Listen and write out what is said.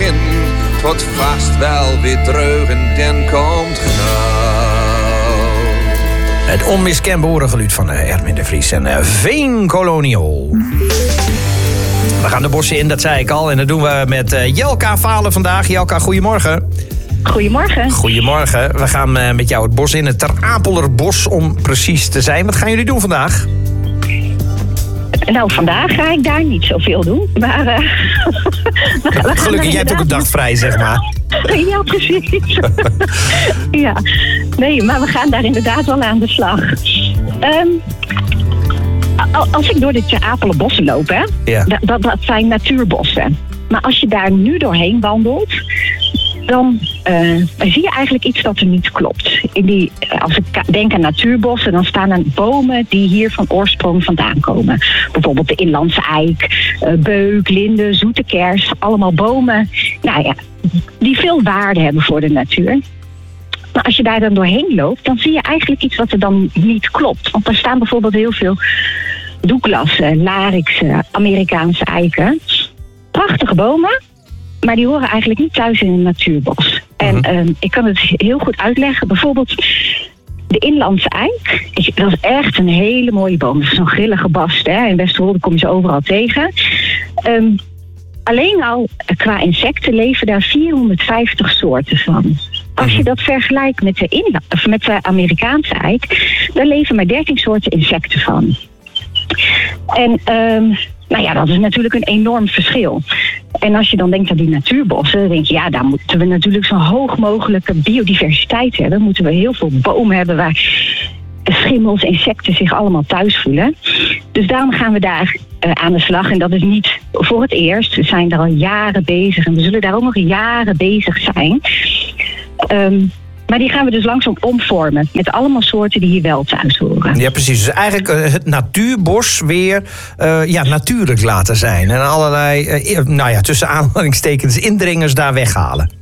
begin. Het wordt vast wel weer dreug en dan komt gauw. Het onmiskenbare geluid van Erwin de Vries en Veenkolonial. We gaan de bossen in, dat zei ik al. En dat doen we met Jelka Valen vandaag. Jelka, goedemorgen. Goedemorgen. Goedemorgen. We gaan met jou het bos in, het Ter Apeler-bos om precies te zijn. Wat gaan jullie doen vandaag? Nou, vandaag ga ik daar niet zoveel doen. Maar we gelukkig, jij hebt ook een dag vrij, zeg maar. Ja, precies. Ja. Nee, maar we gaan daar inderdaad wel aan de slag. Als ik door de Ter Apeler bossen loop, hè, ja. dat zijn natuurbossen. Maar als je daar nu doorheen wandelt, dan zie je eigenlijk iets dat er niet klopt. Als ik denk aan natuurbossen, dan staan er bomen die hier van oorsprong vandaan komen. Bijvoorbeeld de inlandse eik, beuk, linde, zoete kers. Allemaal bomen, nou ja, die veel waarde hebben voor de natuur. Maar als je daar dan doorheen loopt, dan zie je eigenlijk iets wat er dan niet klopt. Want er staan bijvoorbeeld heel veel douglassen, larixen, Amerikaanse eiken. Prachtige bomen, maar die horen eigenlijk niet thuis in een natuurbos. En ik kan het heel goed uitleggen. Bijvoorbeeld de inlandse eik. Dat is echt een hele mooie boom. Dat is zo'n grillige bast. Hè? In Westerwolde kom je ze overal tegen. Alleen al qua insecten leven daar 450 soorten van. Als je dat vergelijkt met de Amerikaanse eik, daar leven maar 13 soorten insecten van. En nou ja, dat is natuurlijk een enorm verschil. En als je dan denkt aan die natuurbossen, dan denk je, ja, daar moeten we natuurlijk zo hoog mogelijke biodiversiteit hebben. Dan moeten we heel veel bomen hebben waar schimmels, insecten zich allemaal thuis voelen. Dus daarom gaan we daar aan de slag. En dat is niet voor het eerst. We zijn er al jaren bezig en we zullen daar ook nog jaren bezig zijn. Maar die gaan we dus langzaam omvormen met allemaal soorten die hier wel thuis horen. Ja, precies. Dus eigenlijk het natuurbos weer natuurlijk laten zijn. En allerlei, tussen aanhalingstekens, indringers daar weghalen.